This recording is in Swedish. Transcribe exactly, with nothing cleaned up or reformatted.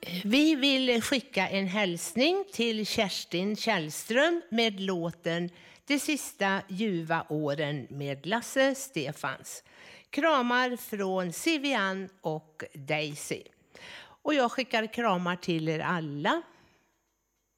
Vi vill skicka en hälsning till Kerstin Källström med låten De sista ljuva åren med Lasse Stefans. Kramar från Sivian och Daisy. Och jag skickar kramar till er alla.